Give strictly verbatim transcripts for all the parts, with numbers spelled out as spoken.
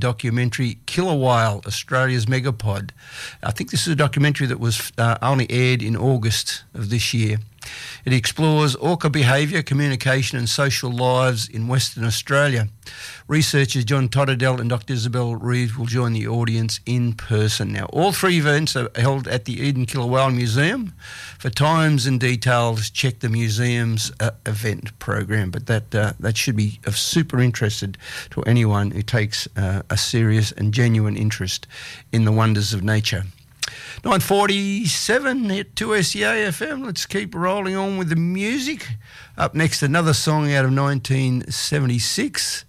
documentary Kilowile, Australia's Megapod. I think this is a documentary that was uh, only aired in August of this year. It explores orca behaviour, communication and social lives in Western Australia. Researchers John Todderdell and Doctor Isabel Reeves will join the audience in person. Now, all three events are held at the Eden Kilowile Museum. For times and details, check the museum's uh, event program. But that uh, that should be of super interest to anyone who takes uh, a serious and genuine interest in the wonders of nature. nine forty-seven at two S E A F M. Let's keep rolling on with the music. Up next, another song out of nineteen seventy-six.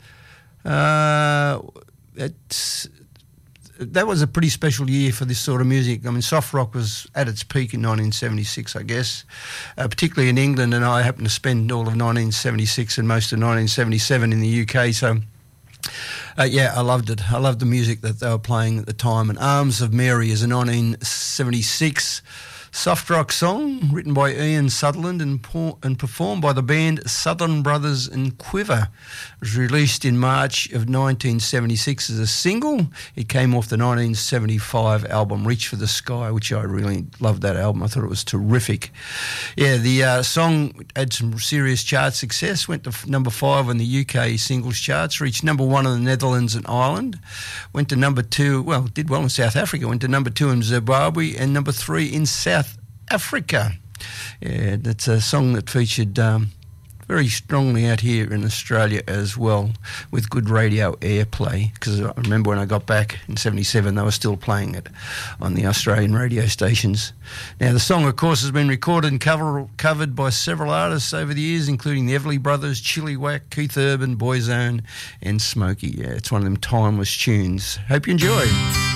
Uh, it's, that was a pretty special year for this sort of music. I mean, soft rock was at its peak in nineteen seventy-six, I guess, uh, particularly in England, and I happened to spend all of nineteen seventy-six and most of nineteen seventy-seven in the U K, so... Uh, yeah, I loved it. I loved the music that they were playing at the time. And Arms of Mary is a nineteen seventy-six soft rock song written by Ian Sutherland and, por- and performed by the band Southern Brothers and Quiver. It was released in March of nineteen seventy-six as a single. It came off the nineteen seventy-five album Reach for the Sky, which I really loved that album. I thought it was terrific. Yeah, the uh, song had some serious chart success, went to f- number five on the U K singles charts, reached number one in the Netherlands and Ireland, went to number two, well, did well in South Africa, went to number two in Zimbabwe and number three in South Africa. Yeah, that's a song that featured um, very strongly out here in Australia as well, with good radio airplay, because I remember when I got back in seventy-seven they were still playing it on the Australian radio stations. Now, the song, of course, has been recorded and cover, covered by several artists over the years, including the Everly Brothers, Chili Whack, Keith Urban, Boyzone and Smokey. Yeah, it's one of them timeless tunes. Hope you enjoy.